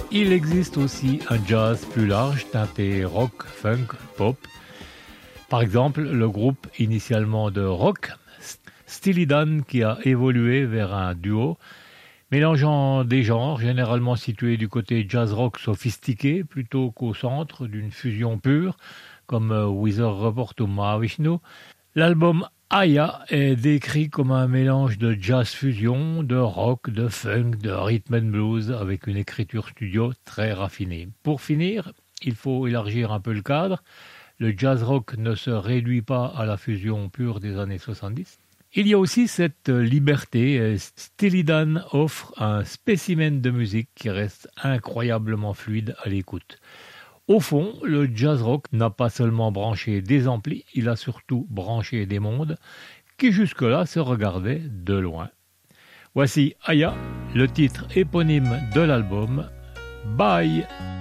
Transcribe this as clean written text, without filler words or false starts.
Il existe aussi un jazz plus large, teinté rock, funk, pop. Par exemple, le groupe initialement de rock, Steely Dan, qui a évolué vers un duo, mélangeant des genres généralement situés du côté jazz rock sophistiqué plutôt qu'au centre d'une fusion pure, comme Weather Report ou Mahavishnu. L'album Aya est décrit comme un mélange de jazz fusion, de rock, de funk, de rhythm and blues avec une écriture studio très raffinée. Pour finir, il faut élargir un peu le cadre. Le jazz rock ne se réduit pas à la fusion pure des années 70. Il y a aussi cette liberté. Steely Dan offre un spécimen de musique qui reste incroyablement fluide à l'écoute. Au fond, le jazz rock n'a pas seulement branché des amplis, il a surtout branché des mondes qui jusque-là se regardaient de loin. Voici Aya, le titre éponyme de l'album. Bye!